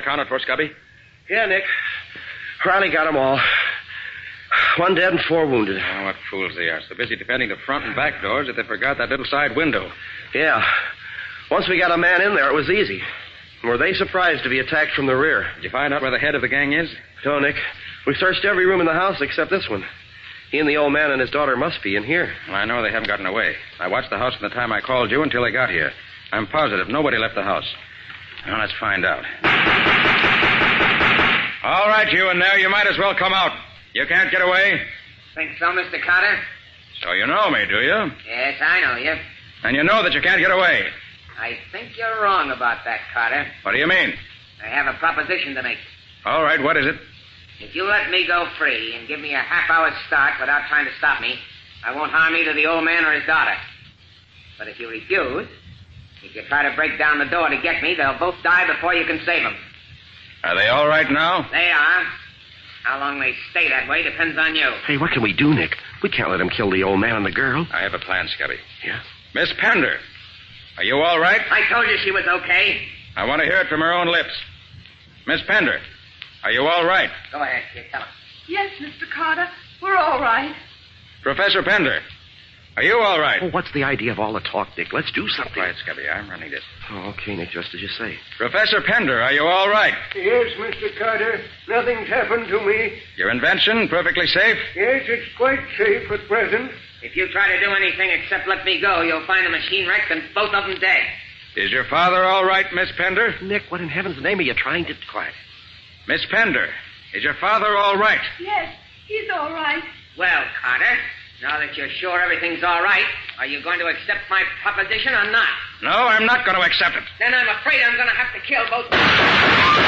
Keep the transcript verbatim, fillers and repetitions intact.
accounted for, Scubby? Yeah, Nick. Riley got them all. One dead and four wounded. Oh, what fools they are. So busy defending the front and back doors that they forgot that little side window. Yeah. Once we got a man in there, it was easy. Were they surprised to be attacked from the rear? Did you find out where the head of the gang is? No, Nick. We've searched every room in the house except this one. He and the old man and his daughter must be in here. Well, I know they haven't gotten away. I watched the house from the time I called you until they got here. I'm positive nobody left the house. Now, let's find out. All right, you in there. You might as well come out. You can't get away? Think so, Mister Carter? So you know me, do you? Yes, I know you. And you know that you can't get away. I think you're wrong about that, Carter. What do you mean? I have a proposition to make. All right, what is it? If you let me go free and give me a half hour's start without trying to stop me, I won't harm either the old man or his daughter. But if you refuse, if you try to break down the door to get me, they'll both die before you can save them. Are they all right now? They are. How long they stay that way depends on you. Hey, what can we do, Nick? We can't let him kill the old man and the girl. I have a plan, Scubby. Yeah? Miss Pender, are you all right? I told you she was okay. I want to hear it from her own lips. Miss Pender, are you all right? Go ahead, kid. Tell her. Yes, Mister Carter. We're all right. Professor Pender, are you all right? Oh, what's the idea of all the talk, Nick? Let's do something. Quiet, Scubby. I'm running this. Oh, okay, Nick, just as you say. Professor Pender, are you all right? Yes, Mister Carter. Nothing's happened to me. Your invention, perfectly safe? Yes, it's quite safe at present. If you try to do anything except let me go, you'll find the machine wrecked and both of them dead. Is your father all right, Miss Pender? Nick, what in heaven's name are you trying to... Quiet. Miss Pender, is your father all right? Yes, he's all right. Well, Carter, now that you're sure everything's all right, are you going to accept my proposition or not? No, I'm not going to accept it. Then I'm afraid I'm going to have to kill both...